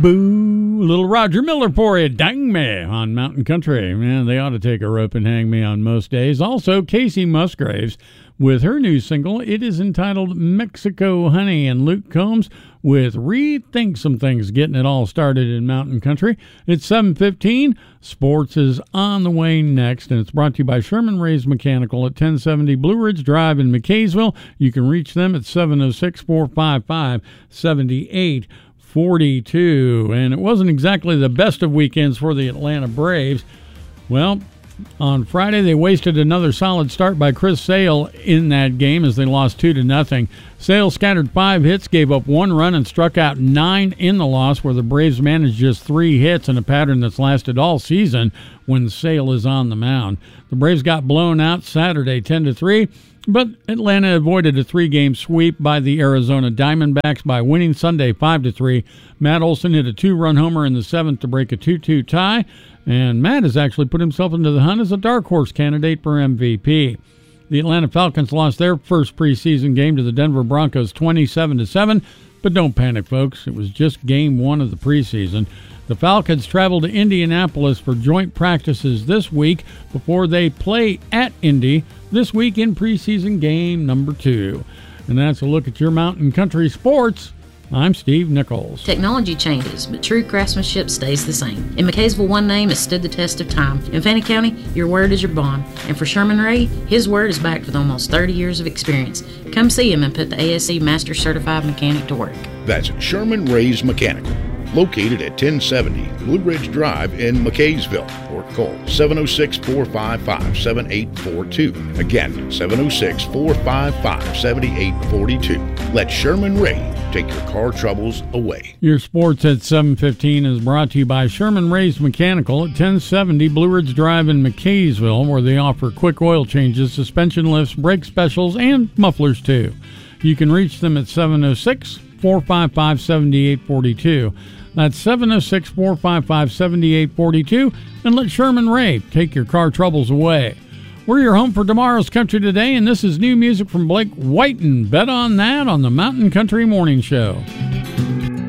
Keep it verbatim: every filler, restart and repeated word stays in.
Boo! Little Roger Miller for you. Dang me on Mountain Country. Man, they ought to take a rope and hang me on most days. Also, Casey Musgraves with her new single. It is entitled Mexico Honey. And Luke Combs with Rethink Some Things, getting it all started in Mountain Country. It's seven fifteen. Sports is on the way next, and it's brought to you by Sherman Ray's Mechanical at ten seventy Blue Ridge Drive in McKaysville. You can reach them at seven oh six, four five five, seven eight forty-two. And it wasn't exactly the best of weekends for the Atlanta Braves. Well, on Friday, they wasted another solid start by Chris Sale in that game as they lost two to nothing. Sale scattered five hits, gave up one run, and struck out nine in the loss, where the Braves managed just three hits in a pattern that's lasted all season when Sale is on the mound. The Braves got blown out Saturday ten to three, but Atlanta avoided a three-game sweep by the Arizona Diamondbacks by winning Sunday five to three. Matt Olson hit a two-run homer in the seventh to break a two two tie. And Matt has actually put himself into the hunt as a dark horse candidate for M V P. The Atlanta Falcons lost their first preseason game to the Denver Broncos twenty-seven to seven, but don't panic, folks. It was just game one of the preseason. The Falcons travel to Indianapolis for joint practices this week before they play at Indy this week in preseason game number two. And that's a look at your Mountain Country sports. I'm Steve Nichols. Technology changes, but true craftsmanship stays the same. In McKaysville, one name has stood the test of time. In Fannin County, your word is your bond. And for Sherman Ray, his word is backed with almost thirty years of experience. Come see him and put the A S E Master Certified Mechanic to work. That's Sherman Ray's Mechanical, located at ten seventy Blue Ridge Drive in McKaysville, or call seven oh six, four five five, seven eight four two. Again, seven oh six, four five five, seven eight four two. Let Sherman Ray take your car troubles away. Your sports at seven fifteen is brought to you by Sherman Ray's Mechanical at ten seventy Blue Ridge Drive in McKaysville, where they offer quick oil changes, suspension lifts, brake specials, and mufflers too. You can reach them at seven oh six, four five five, seven eight four two. That's seven oh six, four five five, seven eight four two, and let Sherman Ray take your car troubles away. We're your home for tomorrow's country today, and this is new music from Blake Whiten. Bet on that on the Mountain Country Morning Show.